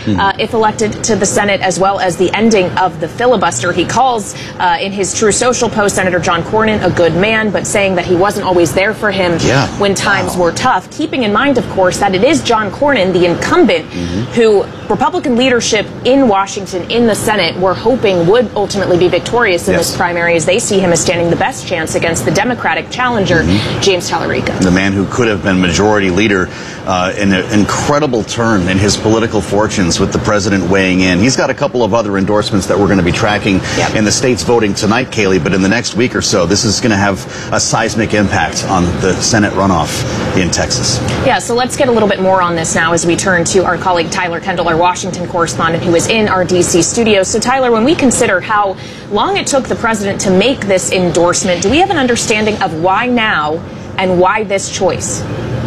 if elected to the Senate, as well as the ending of the filibuster. He calls, in his True Social post, Senator John Cornyn a good man, but saying that he wasn't always there for him when times were tough. Keeping in mind, of course, that it is John Cornyn, the incumbent, who Republican leadership in Washington, in the Senate, were hoping would ultimately be victorious in this primary, as they see him as standing the best chance against the Democratic challenger, James Tallarico. The man who could have been majority leader in an incredible turn in his political fortunes with the president weighing in. He's got a couple of other endorsements that we're going to be tracking in the states voting tonight, Kaylee, but in the next week or so, this is going to have a seismic impact on the Senate runoff in Texas. Yeah, so let's get a little bit more on this now as we turn to our colleague Tyler Kendall, our Washington correspondent, who is in our D.C. studio. So, Tyler, when we consider how long it took the president to make this endorsement, do we have an understanding of why now and why this choice?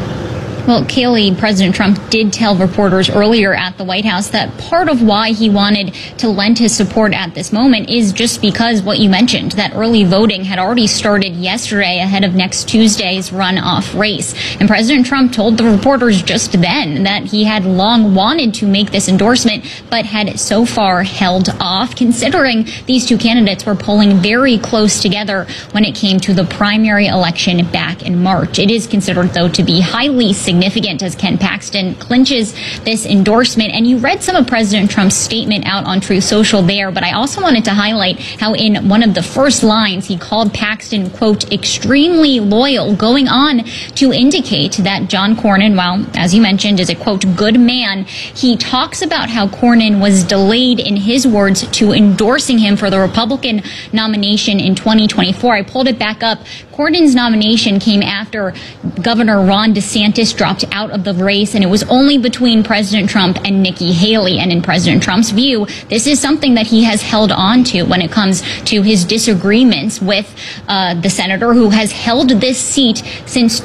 Well, Kaylee, President Trump did tell reporters earlier at the White House that part of why he wanted to lend his support at this moment is just because what you mentioned, that early voting had already started yesterday ahead of next Tuesday's runoff race. And President Trump told the reporters just then that he had long wanted to make this endorsement, but had so far held off, considering these two candidates were polling very close together when it came to the primary election back in March. It is considered, though, to be highly significant as Ken Paxton clinches this endorsement. And you read some of President Trump's statement out on Truth Social there, but I also wanted to highlight how in one of the first lines he called Paxton, quote, extremely loyal, going on to indicate that John Cornyn, while, as you mentioned, is a, quote, good man. He talks about how Cornyn was delayed, in his words, to endorsing him for the Republican nomination in 2024. I pulled it back up. Cornyn's nomination came after Governor Ron DeSantis dropped out of the race, and it was only between President Trump and Nikki Haley. And in President Trump's view, this is something that he has held on to when it comes to his disagreements with the senator who has held this seat since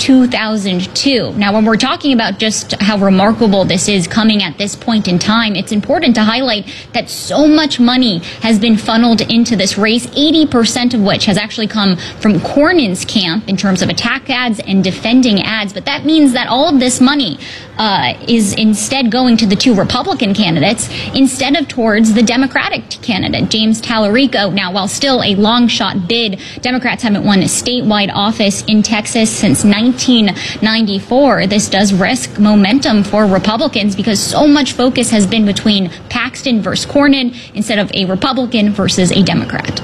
2002. Now, when we're talking about just how remarkable this is coming at this point in time, it's important to highlight that so much money has been funneled into this race, 80% of which has actually come from Cornyn's camp in terms of attack ads and defending ads. But that means that all of this money is instead going to the two Republican candidates instead of towards the Democratic candidate, James Tallarico. Now, while still a long shot bid, Democrats haven't won a statewide office in Texas since 1994. This does risk momentum for Republicans because so much focus has been between Paxton versus Cornyn instead of a Republican versus a Democrat.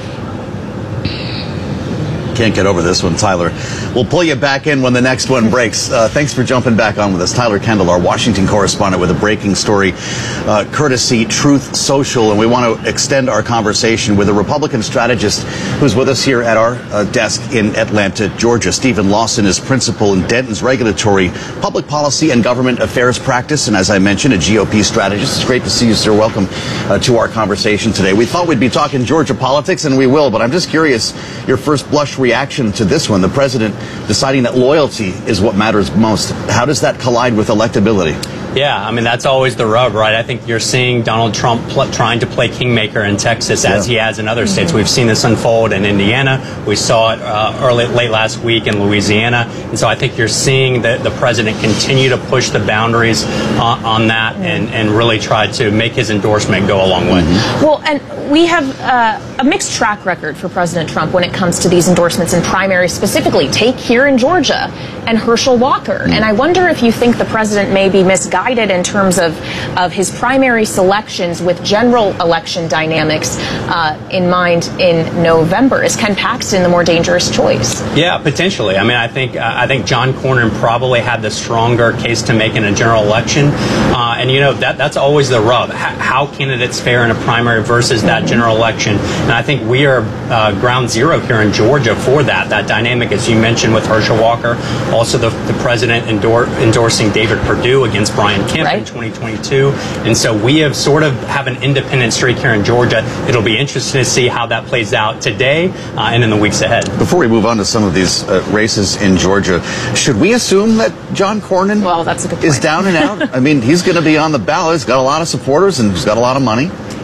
Can't get over this one, Tyler. We'll pull you back in when the next one breaks. Thanks for jumping back on with us. Tyler Kendall, our Washington correspondent, with a breaking story, courtesy Truth Social. And we want to extend our conversation with a Republican strategist who's with us here at our desk in Atlanta, Georgia. Stephen Lawson is principal in Denton's Regulatory Public Policy and Government Affairs Practice. And as I mentioned, a GOP strategist. It's great to see you, sir. Welcome to our conversation today. We thought we'd be talking Georgia politics, and we will. But I'm just curious, your first blush reaction to this one, the president deciding that loyalty is what matters most. How does that collide with electability? Yeah, I mean, that's always the rub, right? I think you're seeing Donald Trump trying to play kingmaker in Texas as he has in other states. We've seen this unfold in Indiana. We saw it late last week in Louisiana. And so I think you're seeing the president continue to push the boundaries on that and really try to make his endorsement go a long way. Well, and we have a mixed track record for President Trump when it comes to these endorsements and primaries specifically. Take here in Georgia and Herschel Walker. And I wonder if you think the president may be misguided in terms of his primary selections with general election dynamics in mind in November. Is Ken Paxton the more dangerous choice? Yeah, potentially. I mean, I think John Cornyn probably had the stronger case to make in a general election. And, you know, that's always the rub. How candidates fare in a primary versus that general election. And I think we are ground zero here in Georgia for that dynamic, as you mentioned, with Herschel Walker. Also, the president endorsing David Perdue against Brian Kemp in 2022. And so we have an independent streak here in Georgia. It'll be interesting to see how that plays out today and in the weeks ahead. Before we move on to some of these races in Georgia, should we assume that John Cornyn that's a good point. is down and out? I mean, he's going to be on the ballot. He's got a lot of supporters and he's got a lot of money.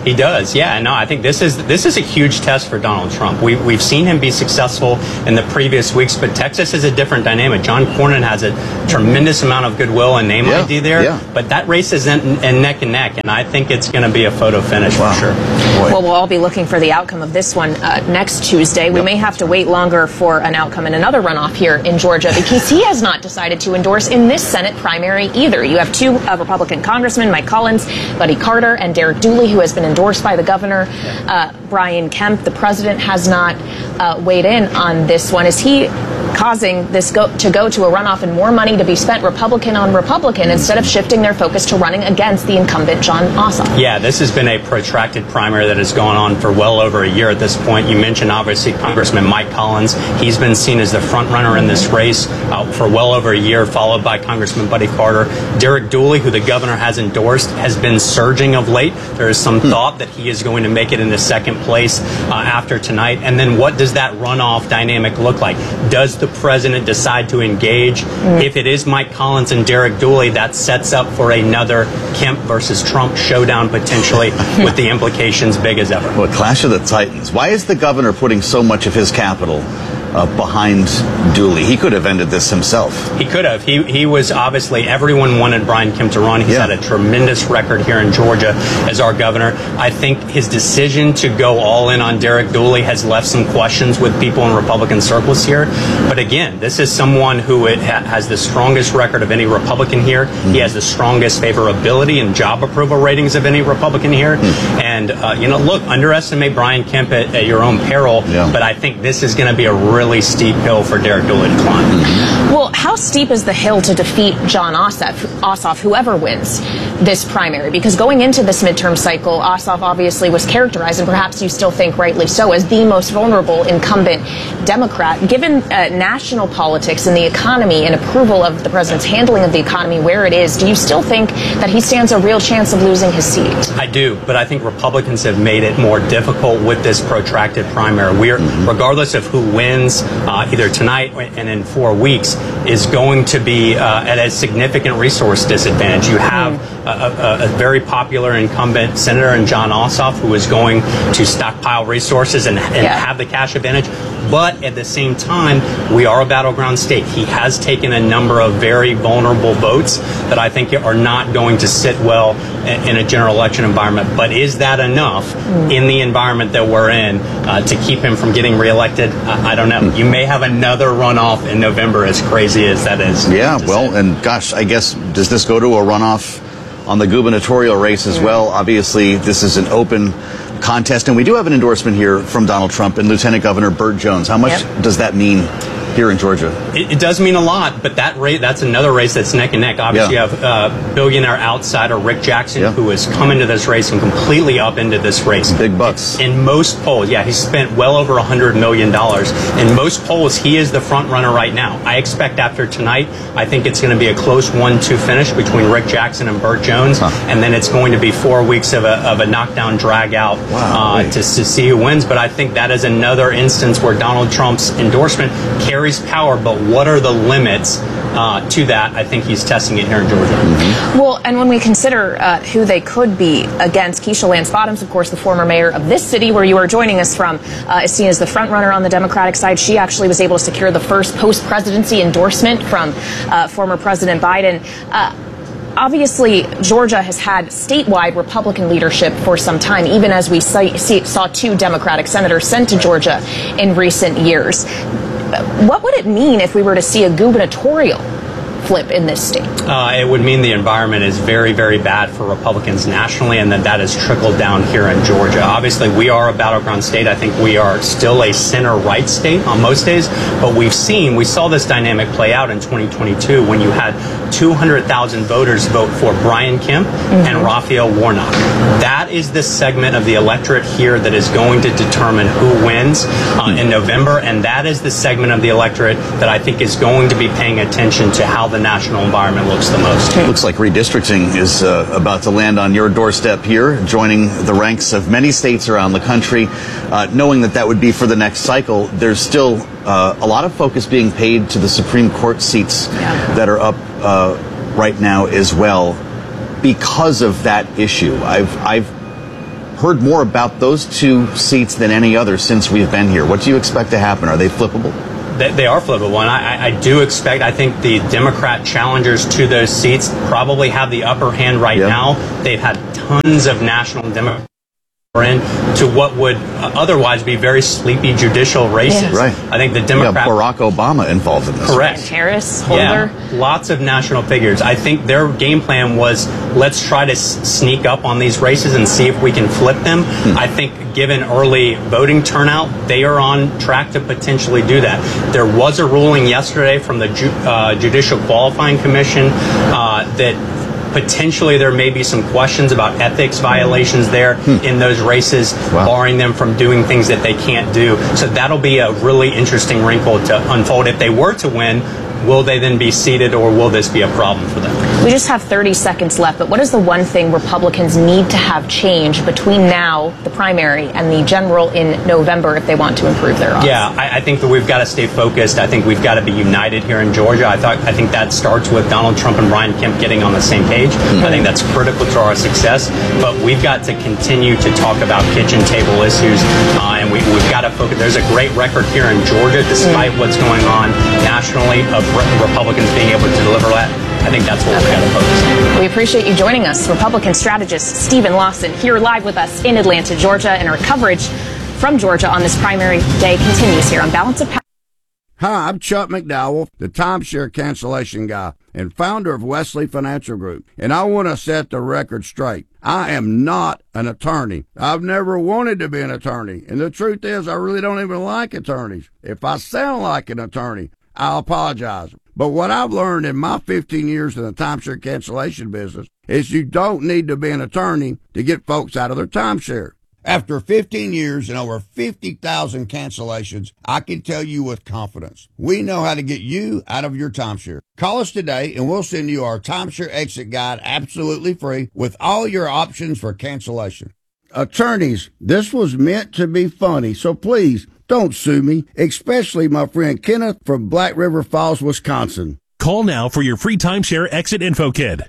He does, yeah. No, I think this is a huge test for Donald Trump. We've seen him be successful in the previous weeks, but Texas is a different dynamic. John Cornyn has a tremendous amount of goodwill and name ID there, but that race is in neck and neck, and I think it's going to be a photo finish for sure. Well, we'll all be looking for the outcome of this one next Tuesday. We may have to wait longer for an outcome in another runoff here in Georgia because he has not decided to endorse in this Senate primary either. You have two Republican congressmen, Mike Collins, Buddy Carter, and Derek Dooley, who has been endorsed by the governor. Brian Kemp, the president, has not weighed in on this one. Is he causing this to go to a runoff and more money to be spent Republican on Republican instead of shifting their focus to running against the incumbent Jon Ossoff? Yeah, this has been a protracted primary that has gone on for well over a year at this point. You mentioned, obviously, Congressman Mike Collins. He's been seen as the front runner in this race for well over a year, followed by Congressman Buddy Carter. Derek Dooley, who the governor has endorsed, has been surging of late. There is some thought that he is going to make it into second place after tonight. And then what does that runoff dynamic look like? Does the president decide to engage? If it is Mike Collins and Derek Dooley, that sets up for another Kemp versus Trump showdown potentially with the implications big as ever. Well, clash of the titans. Why is the governor putting so much of his capital behind Dooley? He could have ended this himself. He could have. He was obviously, everyone wanted Brian Kemp to run. He's had a tremendous record here in Georgia as our governor. I think his decision to go all in on Derek Dooley has left some questions with people in Republican circles here. But again, this is someone who has the strongest record of any Republican here. He has the strongest favorability and job approval ratings of any Republican here. And, look, underestimate Brian Kemp at your own peril. But I think this is going to be a really steep hill for Derek Dooley to climb. Well, how steep is the hill to defeat Jon Ossoff, whoever wins this primary? Because going into this midterm cycle, Ossoff obviously was characterized, and perhaps you still think rightly so, as the most vulnerable incumbent Democrat. Given national politics and the economy and approval of the president's handling of the economy where it is, do you still think that he stands a real chance of losing his seat? I do, but I think Republicans have made it more difficult with this protracted primary. Regardless of who wins, either tonight and in 4 weeks, is going to be at a significant resource disadvantage. You have a very popular incumbent senator in Jon Ossoff who is going to stockpile resources and have the cash advantage. But at the same time, we are a battleground state. He has taken a number of very vulnerable votes that I think are not going to sit well in a general election environment. But is that enough in the environment that we're in to keep him from getting reelected? I don't know. You may have another runoff in November, as crazy as that is. Yeah, well, and gosh, I guess, does this go to a runoff on the gubernatorial race as well? Obviously, this is an open contest, and we do have an endorsement here from Donald Trump and Lieutenant Governor Burt Jones. How much does that mean here in Georgia? It does mean a lot, but that's another race that's neck and neck. Obviously, you have billionaire outsider Rick Jackson, who has come into this race and completely upended this race. Big bucks. In most polls, he spent well over $100 million. In most polls, he is the front runner right now. I expect after tonight, I think it's going to be a close 1-2 finish between Rick Jackson and Burt Jones, and then it's going to be 4 weeks of a knockdown drag out to see who wins. But I think that is another instance where Donald Trump's endorsement carries power, but what are the limits to that? I think he's testing it here in Georgia. Well, and when we consider who they could be against, Keisha Lance Bottoms, of course, the former mayor of this city where you are joining us from, is seen as the front runner on the Democratic side. She actually was able to secure the first post-presidency endorsement from former President Biden. Obviously, Georgia has had statewide Republican leadership for some time, even as we saw 2 Democratic senators sent to Georgia in recent years. What would it mean if we were to see a gubernatorial flip in this state? It would mean the environment is very, very bad for Republicans nationally, and that has trickled down here in Georgia. Obviously, we are a battleground state. I think we are still a center-right state on most days, but we saw this dynamic play out in 2022 when you had 200,000 voters vote for Brian Kemp and Raphael Warnock. That is the segment of the electorate here that is going to determine who wins in November, and that is the segment of the electorate that I think is going to be paying attention to how the national environment looks the most. Looks like redistricting is about to land on your doorstep here, joining the ranks of many states around the country. Knowing that would be for the next cycle, there's still a lot of focus being paid to the Supreme Court seats that are up right now as well because of that issue. I've heard more about those two seats than any other since we've been here. What do you expect to happen? Are they flippable? They are flippable, and I do expect, I think the Democrat challengers to those seats probably have the upper hand right now. They've had tons of national Democrats to what would otherwise be very sleepy judicial races. Yeah. Right. I think the Democrat... Barack Obama involved in this. Correct. Harris, Holder. Yeah, lots of national figures. I think their game plan was, let's try to sneak up on these races and see if we can flip them. I think given early voting turnout, they are on track to potentially do that. There was a ruling yesterday from the Judicial Qualifying Commission that potentially there may be some questions about ethics violations there in those races, barring them from doing things that they can't do. So that'll be a really interesting wrinkle to unfold. If they were to win, will they then be seated, or will this be a problem for them? We just have 30 seconds left, but what is the one thing Republicans need to have change between now, the primary, and the general in November if they want to improve their odds? Yeah, I think that we've got to stay focused. I think we've got to be united here in Georgia. I think that starts with Donald Trump and Brian Kemp getting on the same page. I think that's critical to our success. But we've got to continue to talk about kitchen table issues, and we've got to focus. There's a great record here in Georgia, despite what's going on nationally, of Republicans being able to deliver that. I think that's what we've got to focus on. We appreciate you joining us. Republican strategist Stephen Lawson here live with us in Atlanta, Georgia, and our coverage from Georgia on this primary day continues here on Balance of Power. Hi, I'm Chuck McDowell, the timeshare cancellation guy and founder of Wesley Financial Group, and I want to set the record straight. I am not an attorney. I've never wanted to be an attorney, and the truth is I really don't even like attorneys. If I sound like an attorney, I'll apologize. But what I've learned in my 15 years in the timeshare cancellation business is you don't need to be an attorney to get folks out of their timeshare. After 15 years and over 50,000 cancellations, I can tell you with confidence, we know how to get you out of your timeshare. Call us today and we'll send you our timeshare exit guide absolutely free with all your options for cancellation. Attorneys, this was meant to be funny, so please don't sue me, especially my friend Kenneth from Black River Falls, Wisconsin. Call now for your free timeshare exit info kit.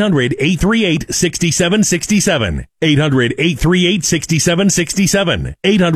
800-838-6767. 800-838-6767.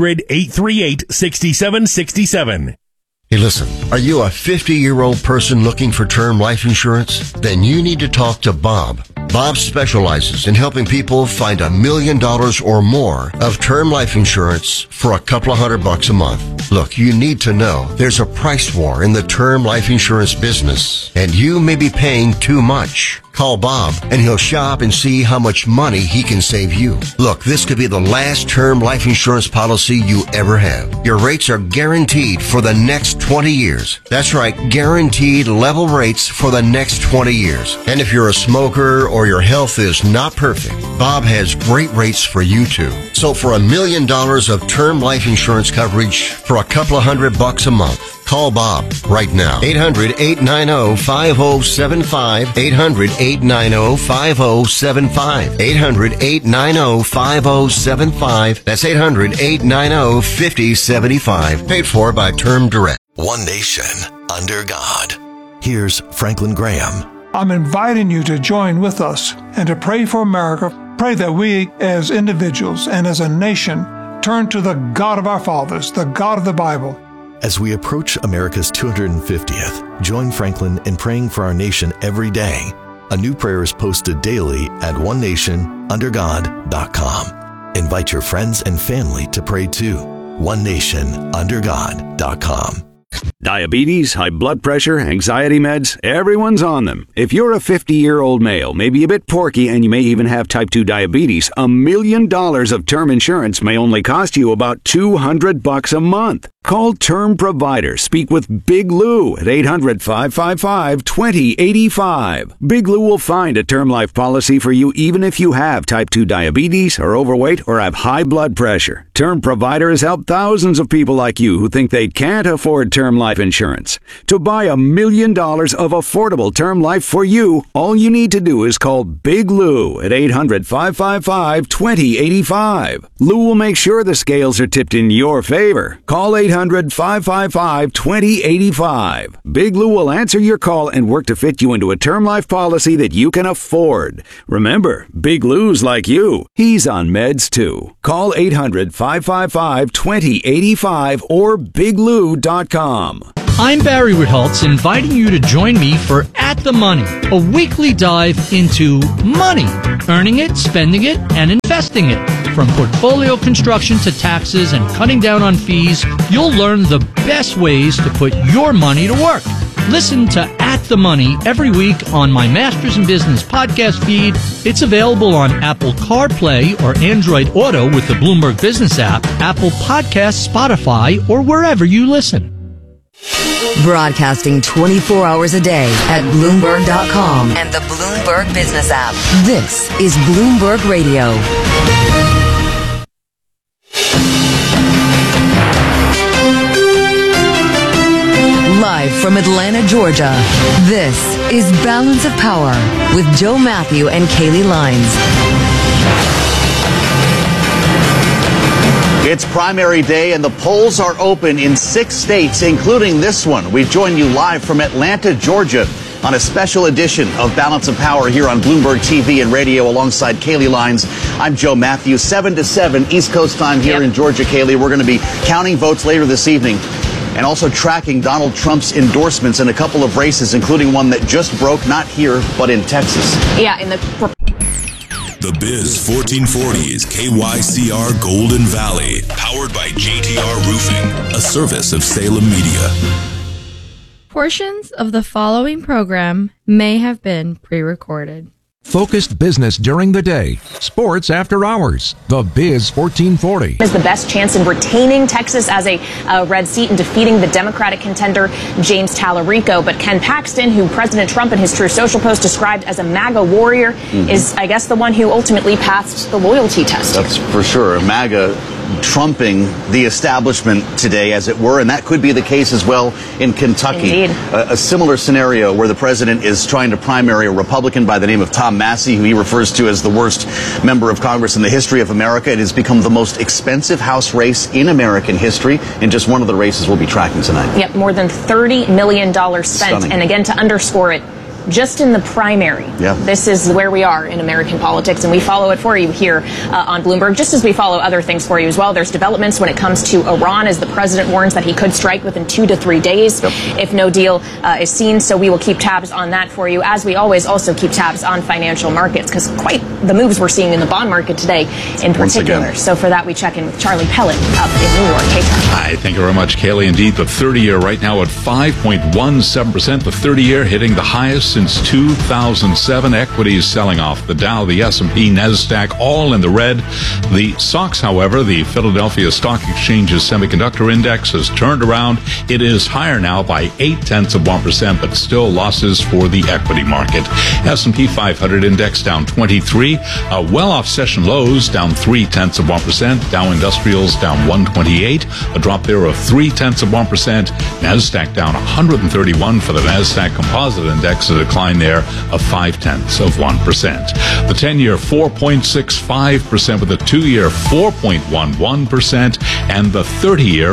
800-838-6767. Hey, listen, are you a 50-year-old person looking for term life insurance? Then you need to talk to Bob. Bob specializes in helping people find $1 million or more of term life insurance for a couple of $100 a month. Look, you need to know there's a price war in the term life insurance business, and you may be paying too much. Call Bob, and he'll shop and see how much money he can save you. Look, this could be the last term life insurance policy you ever have. Your rates are guaranteed for the next 20 years. That's right, guaranteed level rates for the next 20 years. And if you're a smoker or your health is not perfect, Bob has great rates for you too. So for $1 million of term life insurance coverage for a couple of $100 a month, call Bob right now. 800-890-5075. 800-890-5075. 800-890-5075. That's 800-890-5075. Paid for by Term Direct. One nation under God. Here's Franklin Graham. I'm inviting you to join with us and to pray for America. Pray that we as individuals and as a nation turn to the God of our fathers, the God of the Bible. As we approach America's 250th, join Franklin in praying for our nation every day. A new prayer is posted daily at onenationundergod.com. Invite your friends and family to pray too. onenationundergod.com. Diabetes, high blood pressure, anxiety meds, everyone's on them. If you're a 50-year-old male, maybe a bit porky, and you may even have type 2 diabetes, $1 million of term insurance may only cost you about $200 a month. Call Term Provider. Speak with Big Lou at 800-555-2085. Big Lou will find a term life policy for you even if you have type 2 diabetes, are overweight, or have high blood pressure. Term Provider has helped thousands of people like you who think they can't afford term life life insurance. To buy $1 million of affordable term life for you, all you need to do is call Big Lou at 800-555-2085. Lou will make sure the scales are tipped in your favor. Call 800-555-2085. Big Lou will answer your call and work to fit you into a term life policy that you can afford. Remember, Big Lou's like you. He's on meds too. Call 800-555-2085 or biglou.com. I'm Barry Ritholtz, inviting you to join me for At the Money, a weekly dive into money, earning it, spending it, and investing it. From portfolio construction to taxes and cutting down on fees, you'll learn the best ways to put your money to work. Listen to At the Money every week on my Masters in Business podcast feed. It's available on Apple CarPlay or Android Auto with the Bloomberg Business app, Apple Podcasts, Spotify, or wherever you listen. Broadcasting 24 hours a day at Bloomberg.com and the Bloomberg Business app. This is Bloomberg Radio. Live from Atlanta, Georgia, this is Balance of Power with Joe Matthew and Kaylee Lines. It's primary day and the polls are open in 6 states, including this one. We join you live from Atlanta, Georgia on a special edition of Balance of Power here on Bloomberg TV and radio alongside Kaylee Lines. I'm Joe Matthew, 7 to 7 East Coast time here in Georgia, Kaylee. We're going to be counting votes later this evening and also tracking Donald Trump's endorsements in a couple of races, including one that just broke, not here, but in Texas. Yeah, in the... The Biz 1440 is KYCR Golden Valley, powered by JTR Roofing, a service of Salem Media. Portions of the following program may have been pre-recorded. Focused business during the day. Sports after hours. The Biz 1440. Is the best chance in retaining Texas as a red seat and defeating the Democratic contender James Tallarico. But Ken Paxton, who President Trump in his True Social post described as a MAGA warrior, is, I guess, the one who ultimately passed the loyalty test. That's for sure. MAGA trumping the establishment today, as it were, and that could be the case as well in Kentucky. Indeed. A similar scenario where the president is trying to primary a Republican by the name of Tom Massey, who he refers to as the worst member of Congress in the history of America. It has become the most expensive House race in American history, and just one of the races we'll be tracking tonight. Yep, more than $30 million spent. Stunning. And again, to underscore it, just in the primary. Yeah. This is where we are in American politics, and we follow it for you here on Bloomberg, just as we follow other things for you as well. There's developments when it comes to Iran, as the president warns that he could strike within 2 to 3 days if no deal is seen. So we will keep tabs on that for you, as we always also keep tabs on financial markets, because quite the moves we're seeing in the bond market today in particular. So for that, we check in with Charlie Pellet up in New York. Hey, Charlie. Hi, thank you very much, Kaylee. Indeed, the 30-year right now at 5.17%. The 30-year hitting the highest since 2007. Equities selling off. The Dow, the S&P, NASDAQ, all in the red. The SOX, however, the Philadelphia Stock Exchange's semiconductor index, has turned around. It is higher now by 0.8%, but still losses for the equity market. S&P 500 index down 23. Well off session lows, down 0.3%. Dow Industrials down 128. A drop there of 0.3%. NASDAQ down 131 for the NASDAQ Composite Index, a decline there of 0.5%. The 10-year 4.65%, with the 2-year 4.11%, and the 30-year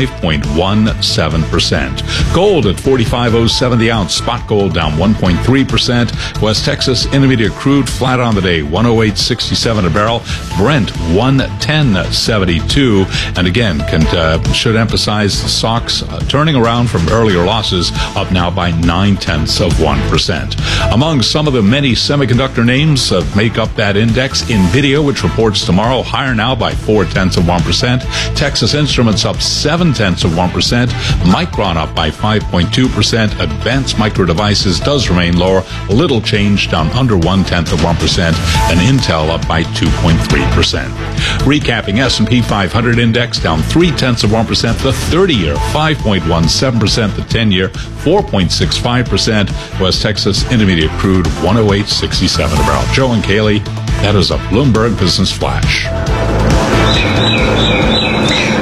5.17%. Gold at $45.07 the ounce. Spot gold down 1.3%. West Texas Intermediate crude flat on the day, 108.67 a barrel. Brent 110.72. And again, should emphasize the SOX turning around from earlier losses, up now by 0.9%. Among some of the many semiconductor names that make up that index, NVIDIA, which reports tomorrow, higher now by 0.4%. Texas Instruments up 0.7%. Micron up by 5.2%. Advanced Micro Devices does remain lower, a little change, down under 0.1%. And Intel up by 2.3%. Recapping, S&P 500 index down 0.3%. The 30-year 5.17%. The 10-year 4.65%. West Texas Intermediate crude 108.67 a barrel. Joe and Kaylee, that is a Bloomberg Business Flash.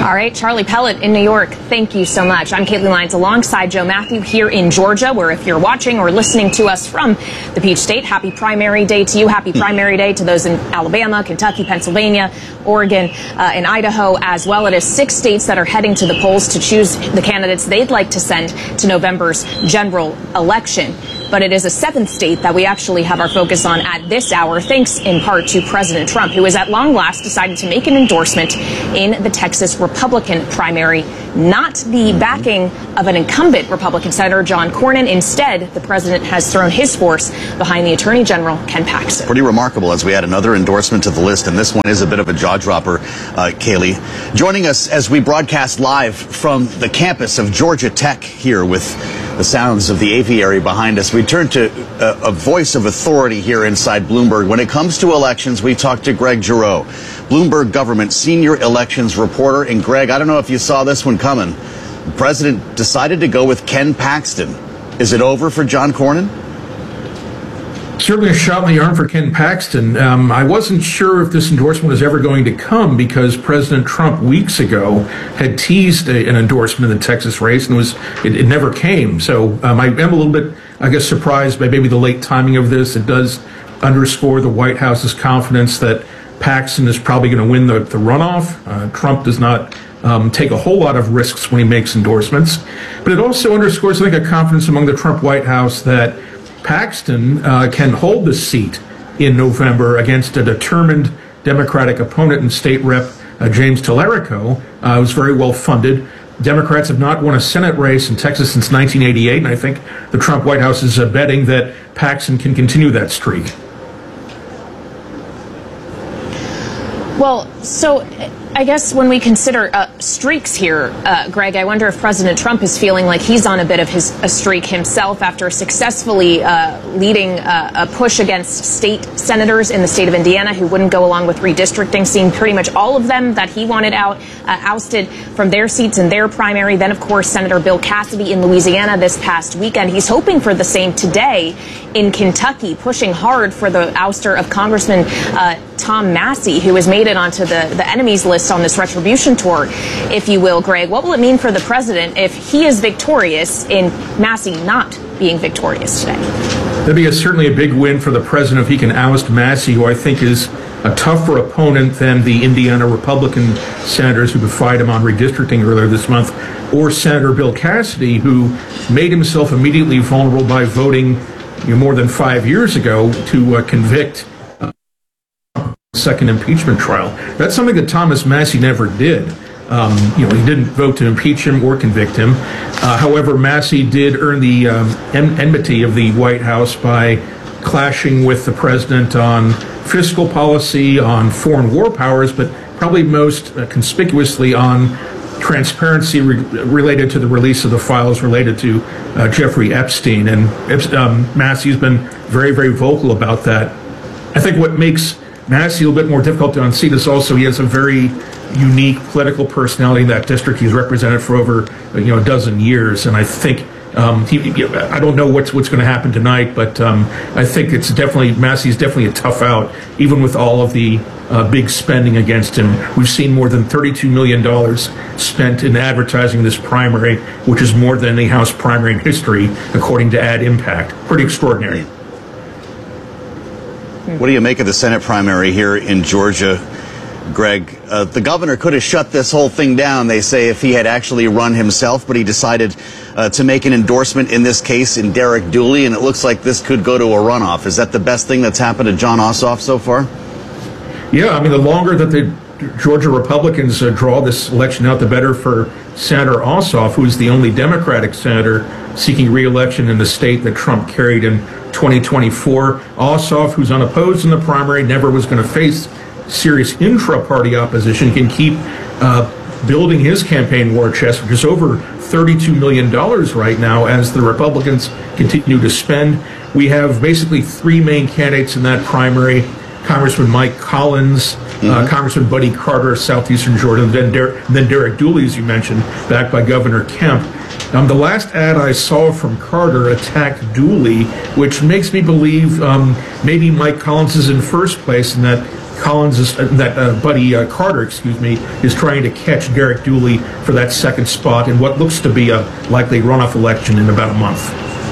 All right, Charlie Pellet in New York, thank you so much. I'm Caitlin Lyons alongside Joe Matthew here in Georgia, where if you're watching or listening to us from the Peach State, happy primary day to you. Happy primary day to those in Alabama, Kentucky, Pennsylvania, Oregon, and Idaho as well. It is 6 states that are heading to the polls to choose the candidates they'd like to send to November's general election. But it is a 7th state that we actually have our focus on at this hour, thanks in part to President Trump, who has at long last decided to make an endorsement in the Texas Republican primary, not the backing of an incumbent Republican Senator John Cornyn. Instead, the president has thrown his force behind the Attorney General, Ken Paxton. Pretty remarkable as we add another endorsement to the list, and this one is a bit of a jaw-dropper, Kaylee. Joining us as we broadcast live from the campus of Georgia Tech here with the sounds of the aviary behind us, we turn to a voice of authority here inside Bloomberg. When it comes to elections, we talked to Greg Giroux, Bloomberg Government Senior Elections Reporter. And Greg, I don't know if you saw this one coming. The president decided to go with Ken Paxton. Is it over for John Cornyn? Certainly a shot in the arm for Ken Paxton. I wasn't sure if this endorsement was ever going to come because President Trump weeks ago had teased an endorsement in the Texas race, and it never came. So I am a little bit, I guess, surprised by maybe the late timing of this. It does underscore the White House's confidence that Paxton is probably going to win the runoff. Trump does not take a whole lot of risks when he makes endorsements. But it also underscores, I think, a confidence among the Trump White House that Paxton can hold the seat in November against a determined Democratic opponent and State Rep James Tallarico, who's very well funded. Democrats have not won a Senate race in Texas since 1988, and I think the Trump White House is betting that Paxton can continue that streak. Well, so I guess when we consider streaks here, Greg, I wonder if President Trump is feeling like he's on a bit of a streak himself after successfully leading a push against state senators in the state of Indiana who wouldn't go along with redistricting, seeing pretty much all of them that he wanted out ousted from their seats in their primary. Then, of course, Senator Bill Cassidy in Louisiana this past weekend. He's hoping for the same today in Kentucky, pushing hard for the ouster of Congressman Tom Massie, who has made it onto the enemies list on this retribution tour, if you will. Greg, what will it mean for the president if he is victorious in Massie not being victorious today? That'd be certainly a big win for the president if he can oust Massie, who I think is a tougher opponent than the Indiana Republican senators who defied him on redistricting earlier this month, or Senator Bill Cassidy, who made himself immediately vulnerable by voting more than 5 years ago to convict second impeachment trial. That's something that Thomas Massie never did. He didn't vote to impeach him or convict him. However, Massie did earn the enmity of the White House by clashing with the president on fiscal policy, on foreign war powers, but probably most conspicuously on transparency related to the release of the files related to Jeffrey Epstein. And Massie's been very, very vocal about that. I think what makes Massie a little bit more difficult to unseat is also he has a very unique political personality in that district. He's represented for over a dozen years, and I think I don't know what's going to happen tonight, but I think Massie's definitely a tough out, even with all of the big spending against him. We've seen more than $32 million spent in advertising this primary, which is more than any House primary in history, according to Ad Impact. Pretty extraordinary. What do you make of the Senate primary here in Georgia, Greg? The governor could have shut this whole thing down, they say, if he had actually run himself, but he decided to make an endorsement in this case in Derek Dooley, and it looks like this could go to a runoff. Is that the best thing that's happened to Jon Ossoff so far? Yeah, I mean, the longer that the Georgia Republicans draw this election out, the better for Senator Ossoff, who is the only Democratic senator seeking re-election in the state that Trump carried in 2024. Ossoff, who's unopposed in the primary, never was going to face serious intra-party opposition, can keep building his campaign war chest, which is over $32 million right now as the Republicans continue to spend. We have basically three main candidates in that primary: Congressman Mike Collins, Congressman Buddy Carter of southeastern Georgia, and then Derek Dooley, as you mentioned, backed by Governor Kemp. The last ad I saw from Carter attacked Dooley, which makes me believe maybe Mike Collins is in first place and that Buddy Carter, is trying to catch Derek Dooley for that second spot in what looks to be a likely runoff election in about a month.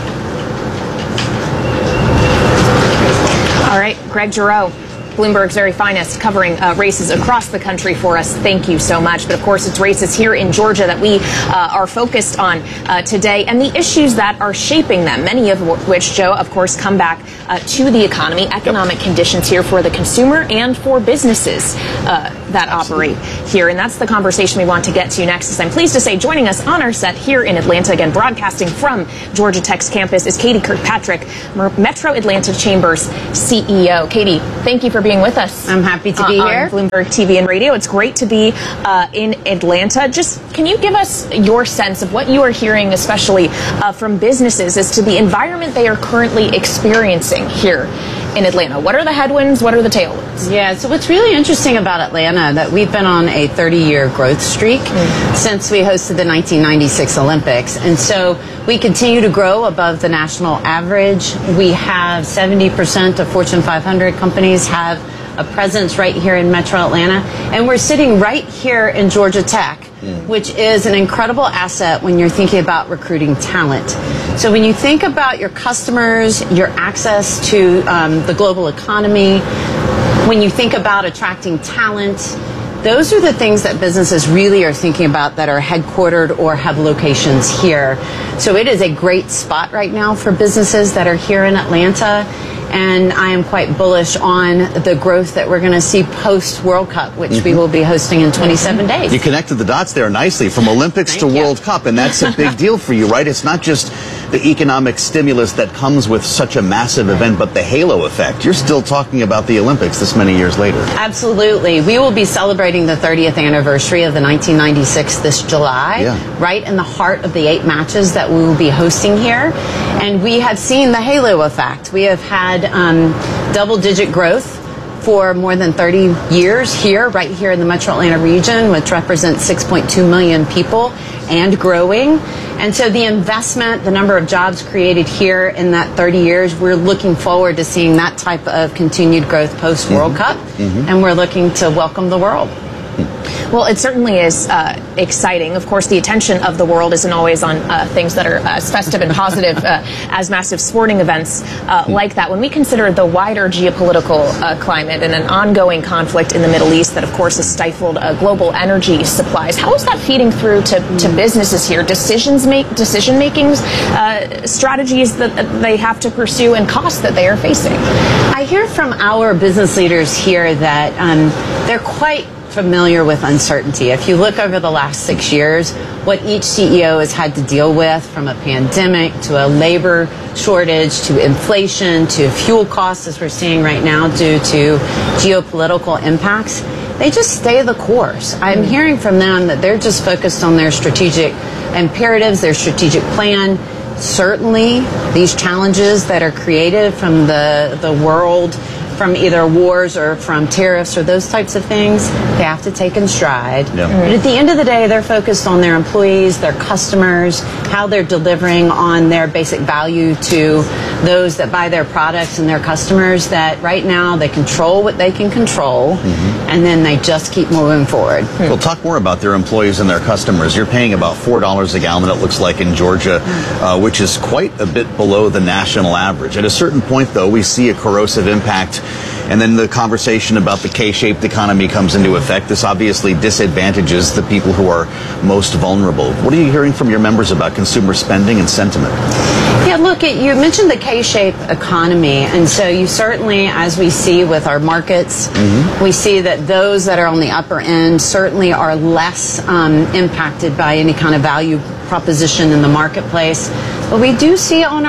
All right, Greg Giroux, Bloomberg's very finest, covering races across the country for us. Thank you so much. But of course, it's races here in Georgia that we are focused on today and the issues that are shaping them, many of which, Joe, of course, come back to the economy, economic conditions here for the consumer and for businesses that operate here. And that's the conversation we want to get to next. As I'm pleased to say, joining us on our set here in Atlanta, again, broadcasting from Georgia Tech's campus, is Katie Kirkpatrick, Metro Atlanta Chamber's CEO. Katie, thank you for being with us. I'm happy to be here. On Bloomberg TV and radio. It's great to be in Atlanta. Just can you give us your sense of what you are hearing, especially from businesses, as to the environment they are currently experiencing here in Atlanta? What are the headwinds? What are the tailwinds? Yeah, so what's really interesting about Atlanta, that we've been on a 30-year growth streak since we hosted the 1996 Olympics. And so we continue to grow above the national average. We have 70% of Fortune 500 companies have a presence right here in Metro Atlanta. And we're sitting right here in Georgia Tech, which is an incredible asset when you're thinking about recruiting talent. So when you think about your customers, your access to the global economy, when you think about attracting talent, those are the things that businesses really are thinking about that are headquartered or have locations here. So it is a great spot right now for businesses that are here in Atlanta. And I am quite bullish on the growth that we're going to see post World Cup, which we will be hosting in 27 days. You connected the dots there nicely, from Olympics to World Cup, and that's a big deal for you, right? It's not just the economic stimulus that comes with such a massive event, but the halo effect. You're still talking about the Olympics this many years later. Absolutely. We will be celebrating the 30th anniversary of the 1996 this July, right in the heart of the 8 matches that we will be hosting here. And we have seen the halo effect. We have had double-digit growth for more than 30 years here, right here in the Metro Atlanta region, which represents 6.2 million people and growing. And so the investment, the number of jobs created here in that 30 years, we're looking forward to seeing that type of continued growth post-World Cup, and we're looking to welcome the world. Well, it certainly is exciting. Of course, the attention of the world isn't always on things that are as festive and positive as massive sporting events like that. When we consider the wider geopolitical climate and an ongoing conflict in the Middle East that, of course, has stifled global energy supplies, how is that feeding through to businesses here? Decision-making strategies that they have to pursue and costs that they are facing? I hear from our business leaders here that they're quite familiar with uncertainty. If you look over the last 6 years, what each CEO has had to deal with, from a pandemic to a labor shortage to inflation to fuel costs, as we're seeing right now due to geopolitical impacts, they just stay the course. I'm hearing from them that they're just focused on their strategic imperatives, their strategic plan. Certainly, these challenges that are created from the world, from either wars or from tariffs or those types of things, they have to take in stride. But at the end of the day, they're focused on their employees, their customers, how they're delivering on their basic value to those that buy their products and their customers, that right now they control what they can control, and then they just keep moving forward. We'll talk more about their employees and their customers. You're paying about $4 a gallon, it looks like, in Georgia, which is quite a bit below the national average. At a certain point, though, we see a corrosive impact, and then the conversation about the K-shaped economy comes into effect. This obviously disadvantages the people who are most vulnerable. What are you hearing from your members about consumer spending and sentiment? Yeah, look, you mentioned the K-shaped economy, and so you certainly, as we see with our markets, we see that those that are on the upper end certainly are less impacted by any kind of value proposition in the marketplace. But we do see on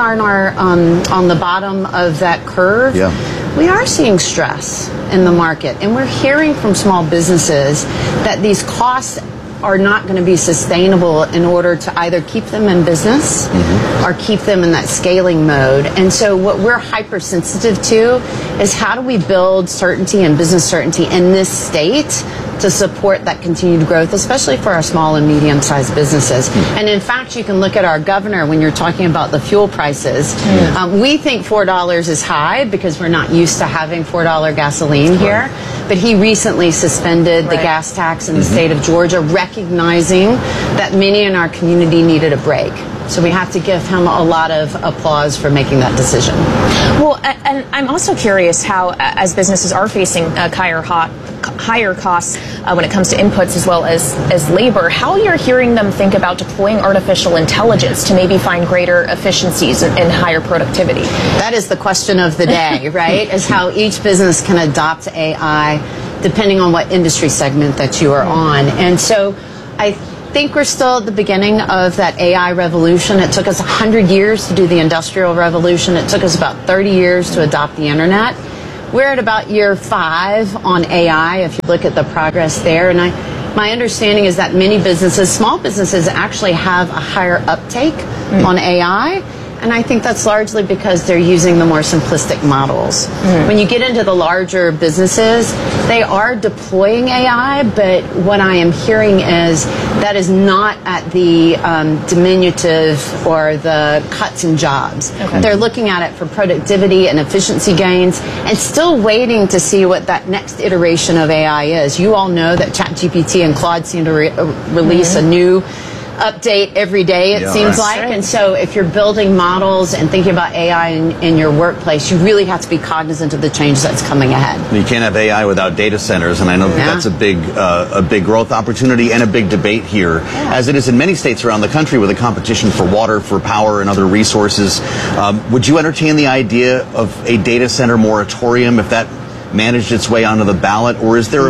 the bottom of that curve, we are seeing stress in the market, and we're hearing from small businesses that these costs are not going to be sustainable in order to either keep them in business or keep them in that scaling mode. And so what we're hypersensitive to is how do we build certainty and business certainty in this state to support that continued growth, especially for our small and medium-sized businesses. And in fact, you can look at our governor when you're talking about the fuel prices. We think $4 is high because we're not used to having $4 gasoline here. But he recently suspended the gas tax in the state of Georgia, recognizing that many in our community needed a break. So we have to give him a lot of applause for making that decision. Well, and I'm also curious how, as businesses are facing higher costs when it comes to inputs as well as labor, how you're hearing them think about deploying artificial intelligence to maybe find greater efficiencies and higher productivity. That is the question of the day, right? Is how each business can adopt AI depending on what industry segment that you are on. And so I think we're still at the beginning of that AI revolution. It took us 100 years to do the Industrial Revolution. It took us about 30 years to adopt the internet. We're at about year 5 on AI, if you look at the progress there. And my understanding is that many businesses, small businesses, actually have a higher uptake on AI. And I think that's largely because they're using the more simplistic models. When you get into the larger businesses, they are deploying AI, but what I am hearing is that is not at the diminutive or the cuts in jobs. They're looking at it for productivity and efficiency gains and still waiting to see what that next iteration of AI is. You all know that ChatGPT and Claude seem to release a new update every day, it seems like. And so if you're building models and thinking about AI in your workplace, you really have to be cognizant of the change that's coming ahead. You can't have AI without data centers, and I know that's a big growth opportunity and a big debate here, as it is in many states around the country with a competition for water, for power, and other resources. Would you entertain the idea of a data center moratorium if that managed its way onto the ballot, or is there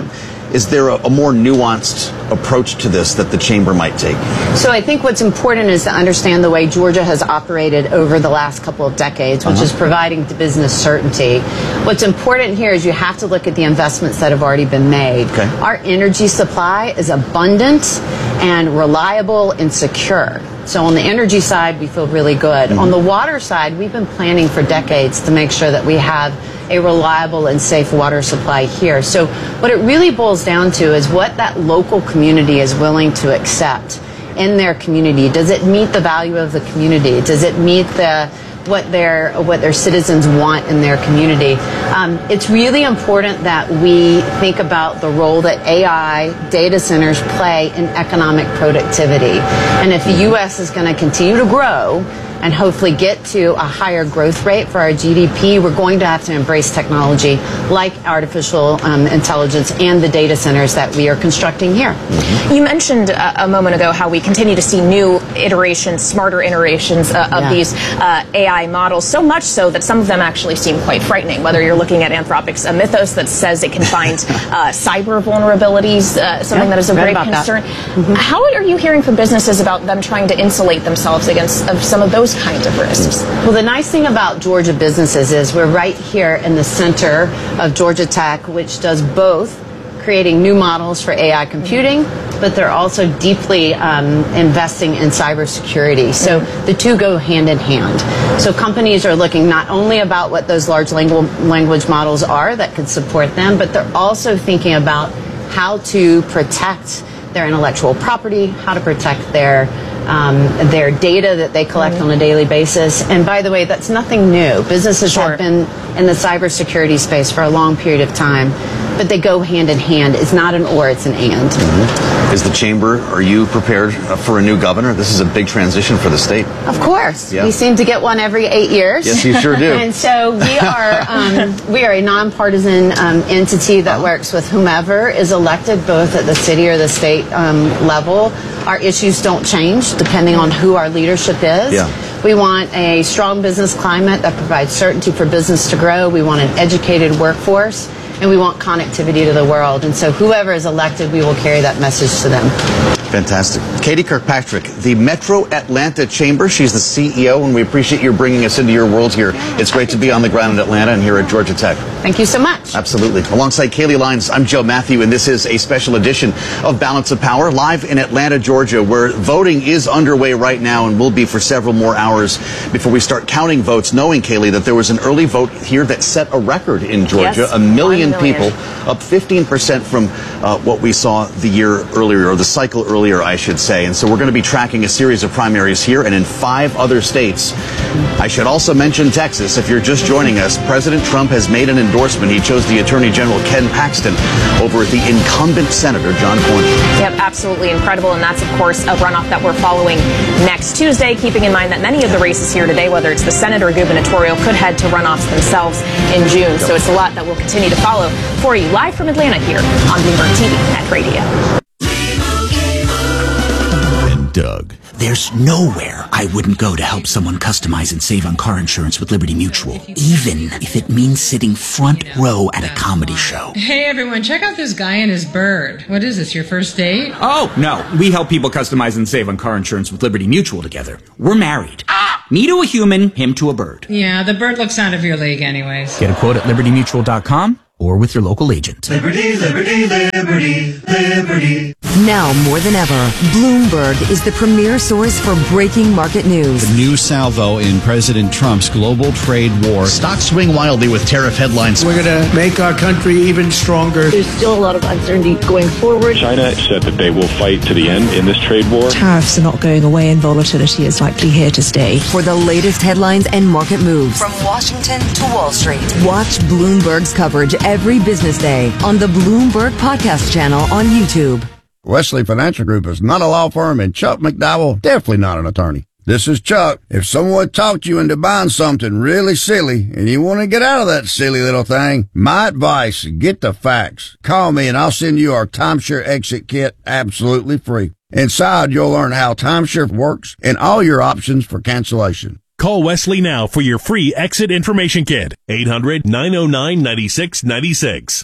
a more nuanced approach to this that the chamber might take? So I think what's important is to understand the way Georgia has operated over the last couple of decades, which is providing the business certainty. What's important here is you have to look at the investments that have already been made. Our energy supply is abundant and reliable and secure. So on the energy side, we feel really good. On the water side, we've been planning for decades to make sure that we have a reliable and safe water supply here. So what it really boils down to is what that local community is willing to accept in their community. Does it meet the value of the community? Does it meet what their citizens want in their community? It's really important that we think about the role that AI data centers play in economic productivity. And if the U.S. is going to continue to grow and hopefully get to a higher growth rate for our GDP, we're going to have to embrace technology like artificial intelligence and the data centers that we are constructing here. You mentioned a moment ago how we continue to see new iterations, smarter iterations of these AI models, so much so that some of them actually seem quite frightening, whether you're looking at Anthropic's Mythos that says it can find cyber vulnerabilities, something that is of great concern. How are you hearing from businesses about them trying to insulate themselves against some of those kinds of risks? Well, the nice thing about Georgia businesses is we're right here in the center of Georgia Tech, which does both creating new models for AI computing, but they're also deeply investing in cybersecurity. So the two go hand in hand. So companies are looking not only about what those large language models are that could support them, but they're also thinking about how to protect their intellectual property, how to protect their data that they collect on a daily basis. And by the way, that's nothing new. Businesses have been in the cybersecurity space for a long period of time, but they go hand in hand. It's not an or, it's an and. Is the chamber, are you prepared for a new governor? This is a big transition for the state. Of course. We seem to get one every 8 years. Yes, you sure do. And so we are a nonpartisan entity that works with whomever is elected, both at the city or the state level. Our issues don't change depending on who our leadership is. We want a strong business climate that provides certainty for business to grow. We want an educated workforce, and we want connectivity to the world. And so whoever is elected, we will carry that message to them. Fantastic. Katie Kirkpatrick, the Metro Atlanta Chamber. She's the CEO, and we appreciate you bringing us into your world here. It's great to be on the ground in Atlanta and here at Georgia Tech. Thank you so much. Absolutely. Alongside Kaylee Lyons, I'm Joe Matthew, and this is a special edition of Balance of Power, live in Atlanta, Georgia, where voting is underway right now and will be for several more hours before we start counting votes, knowing, Kaylee, that there was an early vote here that set a record in Georgia. Yes, 1 million people, up 15% from what we saw the year earlier, or the cycle earlier, I should say. And so we're going to be tracking a series of primaries here and in 5 other states. I should also mention Texas. If you're just joining us, President Trump has made an endorsement. He chose the Attorney General Ken Paxton over the incumbent Senator John Cornyn. Yep, absolutely incredible. And that's, of course, a runoff that we're following next Tuesday, keeping in mind that many of the races here today, whether it's the Senate or gubernatorial, could head to runoffs themselves in June. So it's a lot that we'll continue to follow for you live from Atlanta here on Bloomberg TV Net Radio. Doug. There's nowhere I wouldn't go to help someone customize and save on car insurance with Liberty Mutual, even if it means sitting front row at a comedy show. Hey everyone, check out this guy and his bird. What is this, your first date? Oh, no. We help people customize and save on car insurance with Liberty Mutual together. We're married. Me to a human, him to a bird. Yeah, the bird looks out of your league anyways. Get a quote at libertymutual.com or with your local agent. Liberty, liberty, liberty, liberty. Now more than ever, Bloomberg is the premier source for breaking market news. The new salvo in President Trump's global trade war. Stocks swing wildly with tariff headlines. We're going to make our country even stronger. There's still a lot of uncertainty going forward. China said that they will fight to the end in this trade war. Tariffs are not going away and volatility is likely here to stay. For the latest headlines and market moves from Washington to Wall Street, watch Bloomberg's coverage every business day on the Bloomberg Podcast channel on YouTube. Wesley Financial Group is not a law firm, and Chuck McDowell definitely not an attorney. This is Chuck. If someone talked you into buying something really silly and you want to get out of that silly little thing, my advice, get the facts. Call me and I'll send you our timeshare exit kit absolutely free. Inside, you'll learn how timeshare works and all your options for cancellation. Call Wesley now for your free exit information kit. 800-909-9696.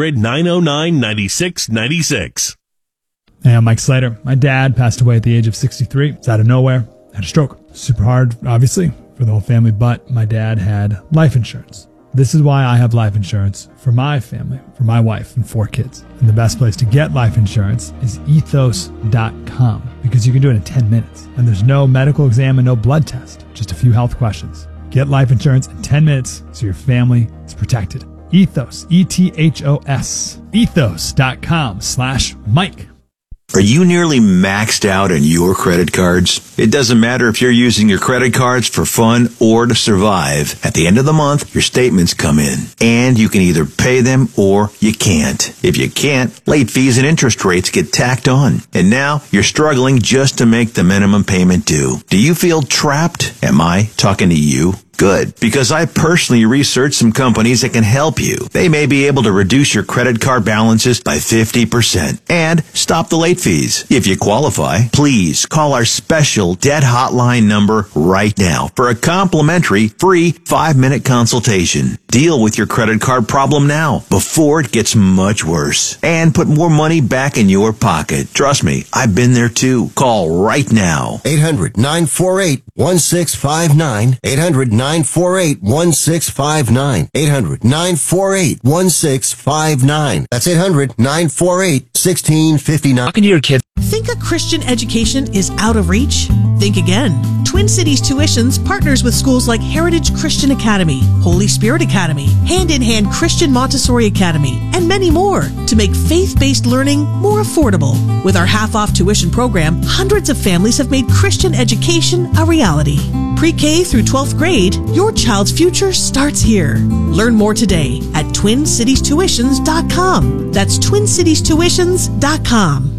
800-909-9696. Hey, I'm Mike Slater. My dad passed away at the age of 63. It's out of nowhere. Had a stroke. Super hard, obviously, for the whole family, but my dad had life insurance. This is why I have life insurance for my family, for my wife and 4 kids. And the best place to get life insurance is ethos.com, because you can do it in 10 minutes. And there's no medical exam and no blood test, just a few health questions. Get life insurance in 10 minutes so your family is protected. Ethos, E-T-H-O-S, ethos.com/Mike. Are you nearly maxed out on your credit cards? It doesn't matter if you're using your credit cards for fun or to survive. At the end of the month, your statements come in, and you can either pay them or you can't. If you can't, late fees and interest rates get tacked on. And now you're struggling just to make the minimum payment due. Do you feel trapped? Am I talking to you? Good, because I personally researched some companies that can help you. They may be able to reduce your credit card balances by 50% and stop the late fees. If you qualify, please call our special debt hotline number right now for a complimentary free 5-minute consultation. Deal with your credit card problem now before it gets much worse and put more money back in your pocket. Trust me, I've been there too. Call right now. 800-948-1659. 800-948-1659. 800-948-1659. That's 800-948-1659. Talking to your kids. Think a Christian education is out of reach? Think again. Twin Cities Tuitions partners with schools like Heritage Christian Academy, Holy Spirit Academy, Hand in Hand Christian Montessori Academy, and many more to make faith-based learning more affordable. With our half-off tuition program, hundreds of families have made Christian education a reality. Pre-K through 12th grade, your child's future starts here. Learn more today at TwinCitiesTuitions.com. That's TwinCitiesTuitions.com.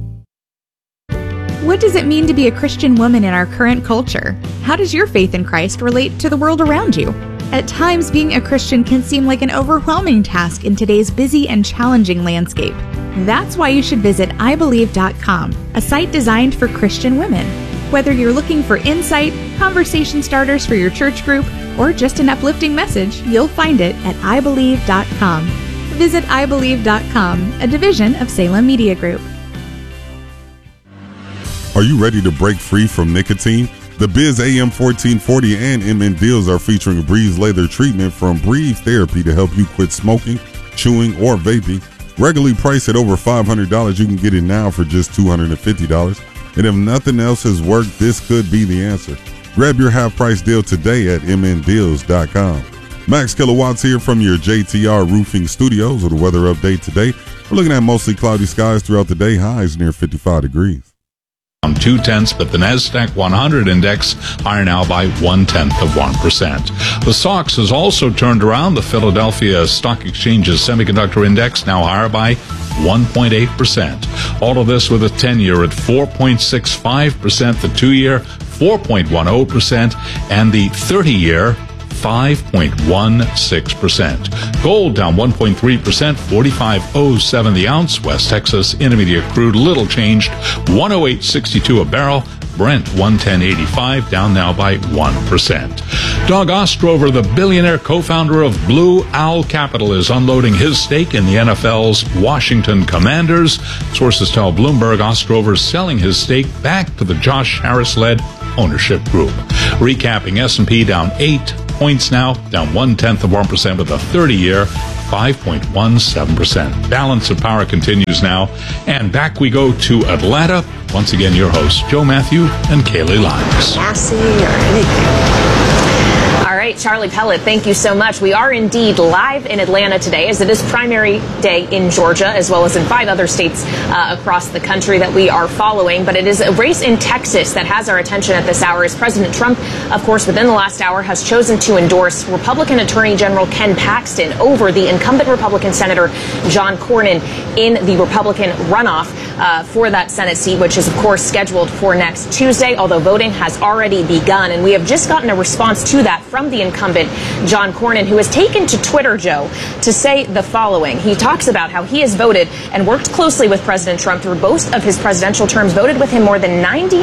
What does it mean to be a Christian woman in our current culture? How does your faith in Christ relate to the world around you? At times, being a Christian can seem like an overwhelming task in today's busy and challenging landscape. That's why you should visit iBelieve.com, a site designed for Christian women. Whether you're looking for insight, conversation starters for your church group, or just an uplifting message, you'll find it at iBelieve.com. Visit iBelieve.com, a division of Salem Media Group. Are you ready to break free from nicotine? The Biz AM 1440 and MN Deals are featuring Breeze Laser treatment from Breeze Therapy to help you quit smoking, chewing, or vaping. Regularly priced at over $500, you can get it now for just $250. And if nothing else has worked, this could be the answer. Grab your half-price deal today at mndeals.com. Max Kilowatts here from your JTR Roofing Studios with a weather update today. We're looking at mostly cloudy skies throughout the day, highs near 55 degrees. 0.2, but the NASDAQ 100 index higher now by 0.1%. The SOX has also turned around. The Philadelphia Stock Exchange's semiconductor index now higher by 1.8%. All of this with a 10-year at 4.65%, the 2-year 4.10%, and the 30-year 5.16%. Gold down 1.3%, 45.07 the ounce. West Texas Intermediate crude little changed, 108.62 a barrel. Brent 110.85, down now by 1%. Doug Ostrover, the billionaire co-founder of Blue Owl Capital, is unloading his stake in the NFL's Washington Commanders. Sources tell Bloomberg Ostrover's selling his stake back to the Josh Harris-led ownership group. Recapping, S&P down 8 points now, down 0.1% with a 30-year 5.17%. Balance of power continues now. And back we go to Atlanta. Once again, your hosts, Joe Matthew and Kaylee Lyons. Gassy or anything. All right, Charlie Pellet, thank you so much. We are indeed live in Atlanta today, as it is primary day in Georgia, as well as in 5 other states across the country that we are following. But it is a race in Texas that has our attention at this hour, as President Trump, of course, within the last hour, has chosen to endorse Republican Attorney General Ken Paxton over the incumbent Republican Senator John Cornyn in the Republican runoff for that Senate seat, which is, of course, scheduled for next Tuesday, although voting has already begun. And we have just gotten a response to that from the incumbent John Cornyn, who has taken to Twitter, Joe, to say the following. He talks about how he has voted and worked closely with President Trump through both of his presidential terms, voted with him more than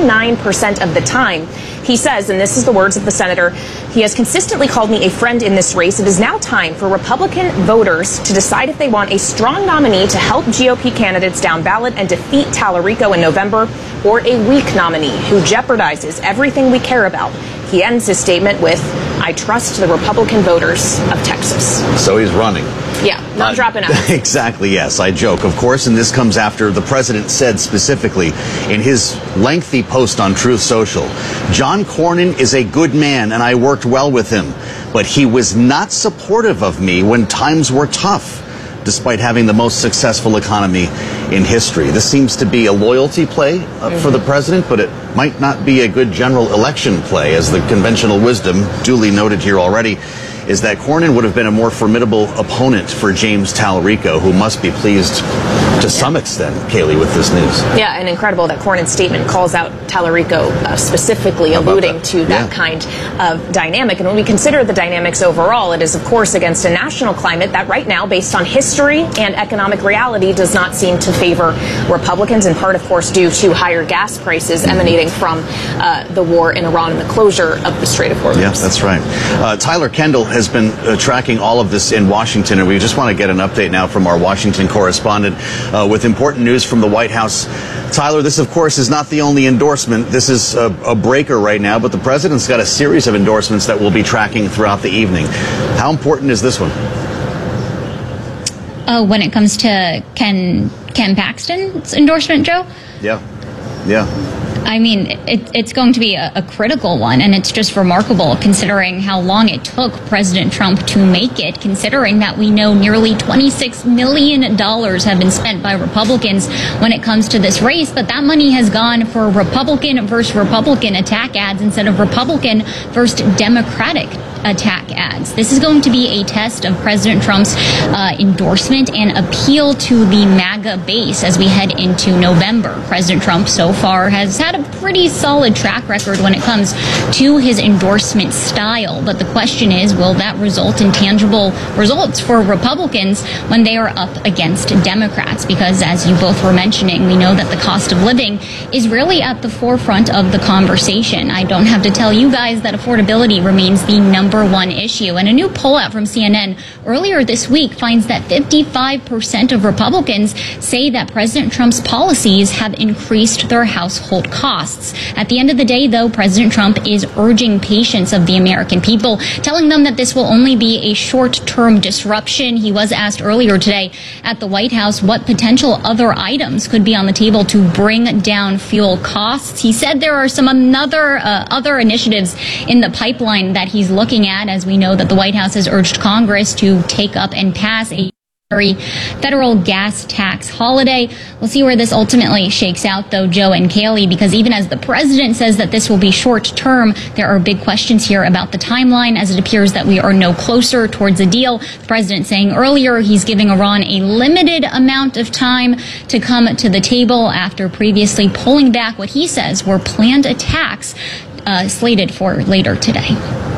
99% of the time. He says, and this is the words of the senator, he has consistently called me a friend in this race. It is now time for Republican voters to decide if they want a strong nominee to help GOP candidates down ballot and defeat Tallarico in November, or a weak nominee who jeopardizes everything we care about. He ends his statement with, I trust the Republican voters of Texas. So he's running. Yeah, not dropping out. Exactly, yes. I joke, of course, and this comes after the president said specifically in his lengthy post on Truth Social, John Cornyn is a good man and I worked well with him, but he was not supportive of me when times were tough, despite having the most successful economy in history. This seems to be a loyalty play for the president, but it might not be a good general election play, as the conventional wisdom, duly noted here already, is that Cornyn would have been a more formidable opponent for James Tallarico, who must be pleased to some extent, Kaylee, with this news. Yeah, and incredible that Cornyn's statement calls out Tallarico specifically, alluding to that kind of dynamic. And when we consider the dynamics overall, it is, of course, against a national climate that right now, based on history and economic reality, does not seem to favor Republicans, in part, of course, due to higher gas prices emanating from the war in Iran and the closure of the Strait of Hormuz. Yeah, that's right. Tyler Kendall has been tracking all of this in Washington, and we just want to get an update now from our Washington correspondent with important news from the White House. Tyler, this, of course, is not the only endorsement. This is a breaker right now, but the president's got a series of endorsements that we'll be tracking throughout the evening. How important is this one? Oh, when it comes to Ken Paxton's endorsement, Joe? Yeah. I mean, it's going to be a critical one, and it's just remarkable considering how long it took President Trump to make it, considering that we know nearly $26 million have been spent by Republicans when it comes to this race, but that money has gone for Republican versus Republican attack ads instead of Republican versus Democratic attack ads. This is going to be a test of President Trump's endorsement and appeal to the MAGA base as we head into November. President Trump so far has had a pretty solid track record when it comes to his endorsement style, but the question is, will that result in tangible results for Republicans when they are up against Democrats? Because as you both were mentioning, we know that the cost of living is really at the forefront of the conversation. I don't have to tell you guys that affordability remains the number number one issue. And a new poll out from CNN earlier this week finds that 55% of Republicans say that President Trump's policies have increased their household costs. At the end of the day, though, President Trump is urging patience of the American people, telling them that this will only be a short-term disruption. He was asked earlier today at the White House what potential other items could be on the table to bring down fuel costs. He said there are some other initiatives in the pipeline that he's looking at, as we know that the White House has urged Congress to take up and pass a federal gas tax holiday. We'll see where this ultimately shakes out, though, Joe and Kaylee, because even as the president says that this will be short term, there are big questions here about the timeline, as it appears that we are no closer towards a deal. The president saying earlier he's giving Iran a limited amount of time to come to the table after previously pulling back what he says were planned attacks slated for later today.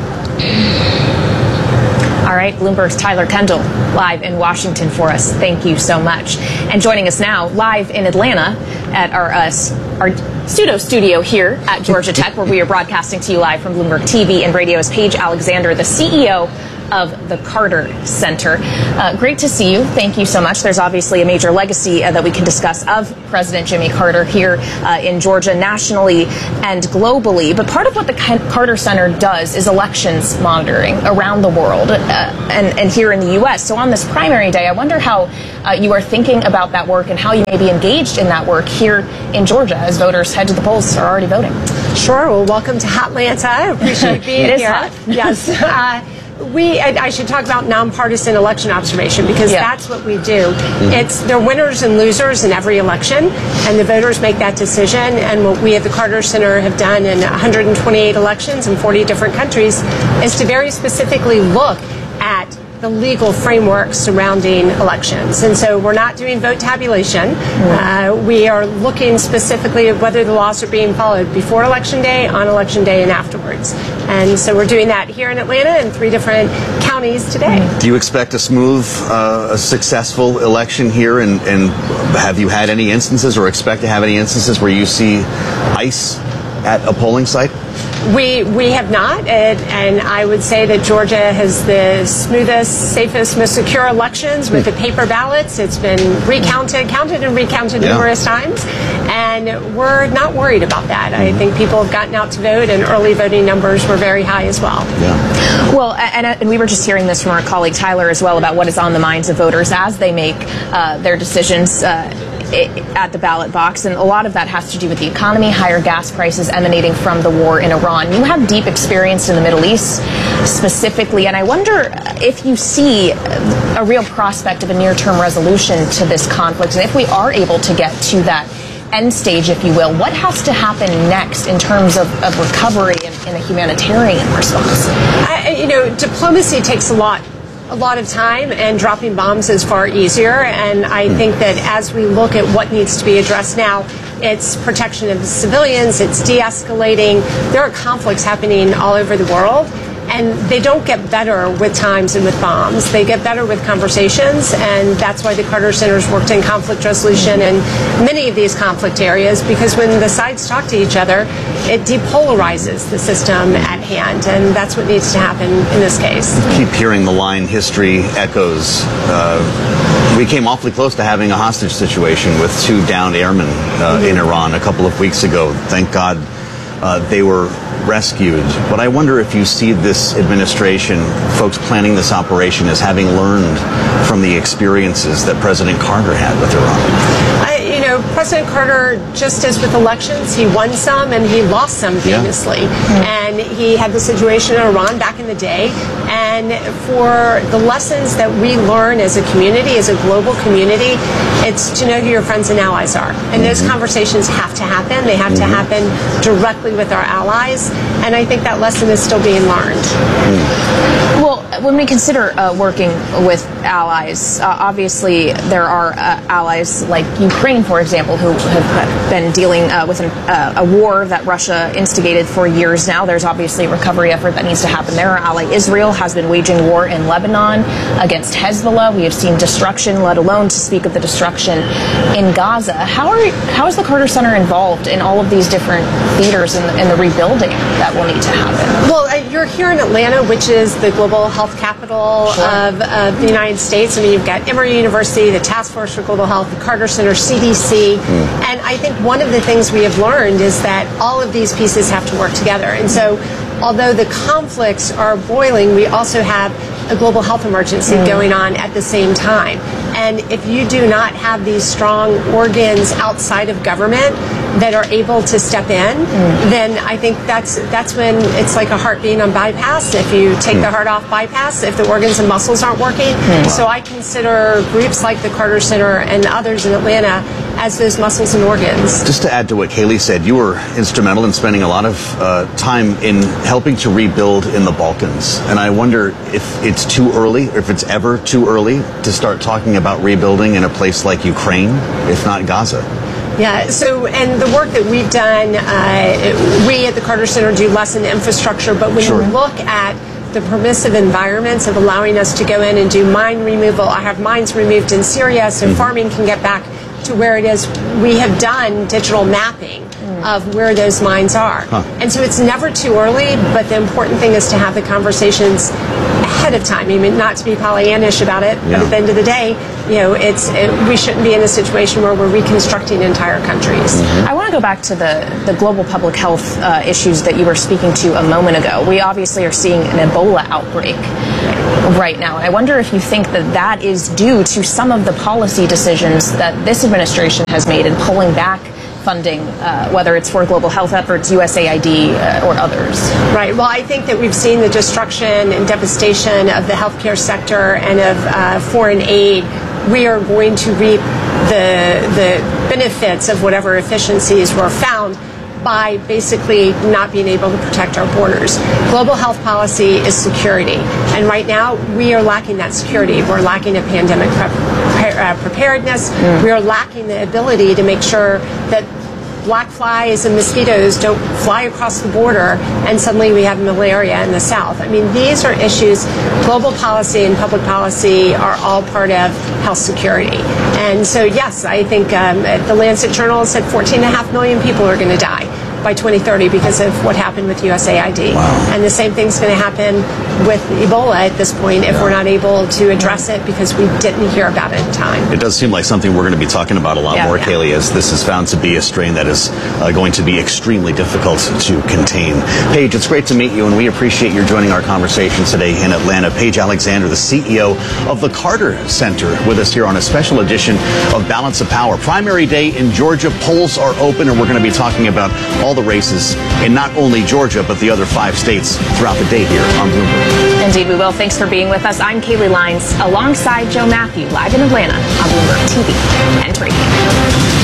All right, Bloomberg's Tyler Kendall live in Washington for us. Thank you so much. And joining us now live in Atlanta at our pseudo studio here at Georgia Tech, where we are broadcasting to you live from Bloomberg TV and radio, is Paige Alexander, the CEO of the Carter Center. Great to see you. Thank you so much. There's obviously a major legacy that we can discuss of President Jimmy Carter here in Georgia, nationally and globally. But part of what the Carter Center does is elections monitoring around the world and here in the U.S. So on this primary day, I wonder how you are thinking about that work and how you may be engaged in that work here in Georgia as voters head to the polls are already voting. Sure. Well, welcome to Atlanta. I appreciate being here. It is hot. Yes. I should talk about nonpartisan election observation, because that's what we do. There are winners and losers in every election, and the voters make that decision. And what we at the Carter Center have done in 128 elections in 40 different countries is to very specifically look at the legal framework surrounding elections. And so we're not doing vote tabulation. We are looking specifically at whether the laws are being followed before Election Day, on Election Day, and afterwards. And so we're doing that here in Atlanta in 3 different counties today. Do you expect a smooth, a successful election here? And have you had any instances or expect to have any instances where you see ICE at a polling site? We have not, and I would say that Georgia has the smoothest, safest, most secure elections with the paper ballots. It's been counted and recounted numerous times, and we're not worried about that. I think people have gotten out to vote, and early voting numbers were very high as well. Yeah. Well, and we were just hearing this from our colleague Tyler as well about what is on the minds of voters as they make their decisions at the ballot box, and a lot of that has to do with the economy, higher gas prices emanating from the war in Iran. You have deep experience in the Middle East specifically, and I wonder if you see a real prospect of a near-term resolution to this conflict, and if we are able to get to that end stage, if you will, what has to happen next in terms of recovery and a humanitarian response? Diplomacy takes a lot of time, and dropping bombs is far easier. And I think that as we look at what needs to be addressed now, it's protection of the civilians, it's de-escalating. There are conflicts happening all over the world, and they don't get better with times and with bombs. They get better with conversations, and that's why the Carter Center's worked in conflict resolution in many of these conflict areas, because when the sides talk to each other, it depolarizes the system at hand, and that's what needs to happen in this case. Keep hearing the line, history echoes. We came awfully close to having a hostage situation with 2 downed airmen in Iran a couple of weeks ago. Thank God they were rescued. But I wonder if you see this administration, folks planning this operation, as having learned from the experiences that President Carter had with Iran. President Carter, just as with elections, he won some and he lost some famously. And he had the situation in Iran back in the day. And for the lessons that we learn as a community, as a global community, it's to know who your friends and allies are. And those conversations have to happen. They have to happen directly with our allies. And I think that lesson is still being learned. Well, when we consider working with allies, obviously there are allies like Ukraine, for example, who have been dealing with a war that Russia instigated for years now. There's obviously a recovery effort that needs to happen there. Our ally Israel has been waging war in Lebanon against Hezbollah. We have seen destruction, let alone to speak of the destruction in Gaza. How is the Carter Center involved in all of these different theaters and the rebuilding that will need to happen? Well, you're here in Atlanta, which is the global health capital of the United States. I mean, you've got Emory University, the Task Force for Global Health, the Carter Center, CDC. And I think one of the things we have learned is that all of these pieces have to work together. And so although the conflicts are boiling, we also have a global health emergency going on at the same time. And if you do not have these strong organs outside of government that are able to step in, then I think that's when it's like a heart being on bypass. If you take the heart off bypass, if the organs and muscles aren't working. So I consider groups like the Carter Center and others in Atlanta as those muscles and organs. Just to add to what Kaylee said, you were instrumental in spending a lot of time in helping to rebuild in the Balkans. And I wonder if it's too early, or if it's ever too early to start talking about rebuilding in a place like Ukraine, if not Gaza. Yeah, so, and the work that we've done, we at the Carter Center do less in the infrastructure, but when you look at the permissive environments of allowing us to go in and do mine removal, I have mines removed in Syria so farming can get back to where it is. We have done digital mapping of where those mines are. And so it's never too early, but the important thing is to have the conversations ahead of time. I mean, not to be Pollyannish about it, but at the end of the day, you know, we shouldn't be in a situation where we're reconstructing entire countries. I want to go back to the global public health issues that you were speaking to a moment ago. We obviously are seeing an Ebola outbreak right now. And I wonder if you think that is due to some of the policy decisions that this administration has made in pulling back funding, whether it's for global health efforts, USAID, or others. Right. Well, I think that we've seen the destruction and devastation of the healthcare sector and of foreign aid. We are going to reap the benefits of whatever efficiencies were found by basically not being able to protect our borders. Global health policy is security. And right now, we are lacking that security. We're lacking a pandemic preparedness. We are lacking the ability to make sure that black flies and mosquitoes don't fly across the border and suddenly we have malaria in the south. I mean, these are issues. Global policy and public policy are all part of health security. And so, yes, I think the Lancet Journal said 14.5 million people are going to die by 2030 because of what happened with USAID. And the same thing's going to happen with Ebola at this point if we're not able to address it because we didn't hear about it in time. It does seem like something we're going to be talking about a lot more, Kaylee, as this is found to be a strain that is going to be extremely difficult to contain. Paige, it's great to meet you, and we appreciate your joining our conversation today in Atlanta. Paige Alexander, the CEO of the Carter Center, with us here on a special edition of Balance of Power. Primary day in Georgia. Polls are open, and we're going to be talking about all the races in not only Georgia, but the other 5 states throughout the day here on Bloomberg. Indeed, we will. Thanks for being with us. I'm Kaylee Lines, alongside Joe Matthew, live in Atlanta on Bloomberg TV and radio.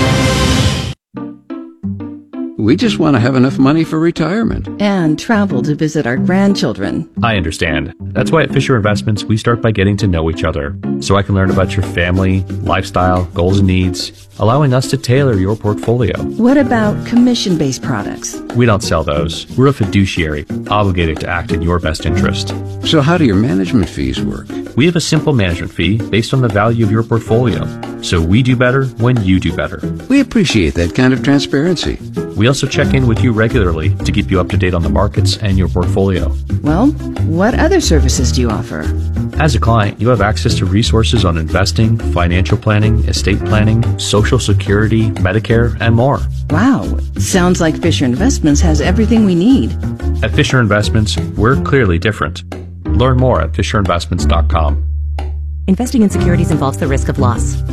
We just want to have enough money for retirement. And travel to visit our grandchildren. I understand. That's why at Fisher Investments, we start by getting to know each other, so I can learn about your family, lifestyle, goals and needs, allowing us to tailor your portfolio. What about commission-based products? We don't sell those. We're a fiduciary, obligated to act in your best interest. So how do your management fees work? We have a simple management fee based on the value of your portfolio. So we do better when you do better. We appreciate that kind of transparency. We also check in with you regularly to keep you up to date on the markets and your portfolio. Well, what other services do you offer? As a client, you have access to resources on investing, financial planning, estate planning, Social Security, Medicare, and more. Wow, sounds like Fisher Investments has everything we need. At Fisher Investments, we're clearly different. Learn more at FisherInvestments.com. Investing in securities involves the risk of loss.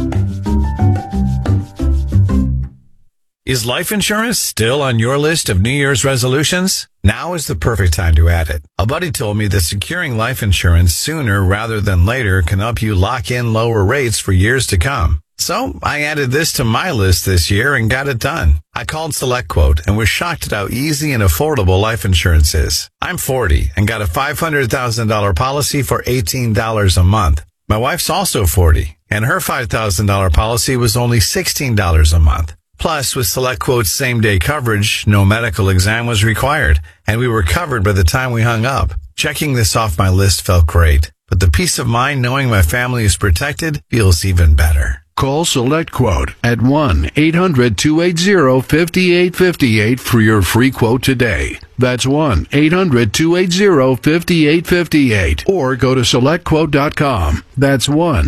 Is life insurance still on your list of New Year's resolutions? Now is the perfect time to add it. A buddy told me that securing life insurance sooner rather than later can help you lock in lower rates for years to come. So I added this to my list this year and got it done. I called SelectQuote and was shocked at how easy and affordable life insurance is. I'm 40 and got a $500,000 policy for $18 a month. My wife's also 40 and her $5,000 policy was only $16 a month. Plus, with SelectQuote's same-day coverage, no medical exam was required, and we were covered by the time we hung up. Checking this off my list felt great, but the peace of mind knowing my family is protected feels even better. Call SelectQuote at 1-800-280-5858 for your free quote today. That's 1-800-280-5858. Or go to SelectQuote.com. That's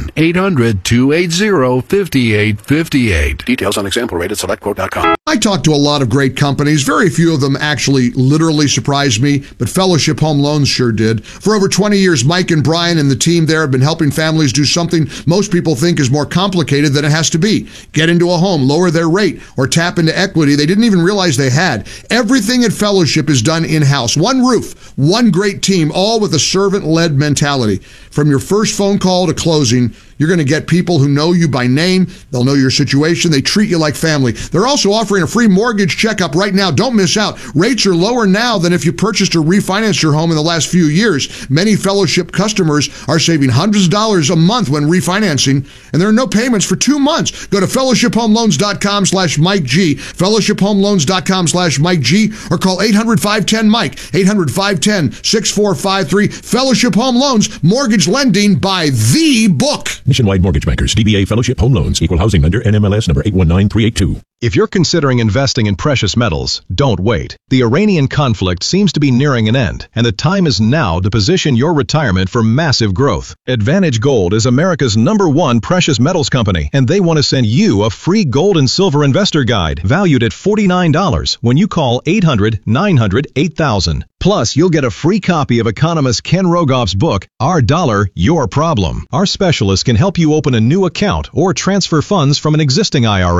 1-800-280-5858. Details on example rate at SelectQuote.com. I talked to a lot of great companies. Very few of them actually literally surprised me, but Fellowship Home Loans sure did. For over 20 years, Mike and Brian and the team there have been helping families do something most people think is more complicated than it has to be. Get into a home, lower their rate, or tap into equity they didn't even realize they had. Everything at Fellowship is done in-house. One roof, one great team, all with a servant-led mentality. From your first phone call to closing, you're going to get people who know you by name. They'll know your situation. They treat you like family. They're also offering a free mortgage checkup right now. Don't miss out. Rates are lower now than if you purchased or refinanced your home in the last few years. Many Fellowship customers are saving hundreds of dollars a month when refinancing, and there are no payments for 2 months. Go to fellowshiphomeloans.com/Mike G, fellowshiphomeloans.com/Mike G, or call 800-510-MIKE, 800-510-6453. Fellowship Home Loans, mortgage lending by the book. Nationwide Mortgage Bankers, DBA Fellowship Home Loans, Equal Housing Lender, NMLS number 819382. If you're considering investing in precious metals, don't wait. The Iranian conflict seems to be nearing an end, and the time is now to position your retirement for massive growth. Advantage Gold is America's #1 precious metals company, and they want to send you a free gold and silver investor guide valued at $49 when you call 800-900-8000. Plus, you'll get a free copy of economist Ken Rogoff's book, Our Dollar, Your Problem. Our specialists can help you open a new account or transfer funds from an existing IRA.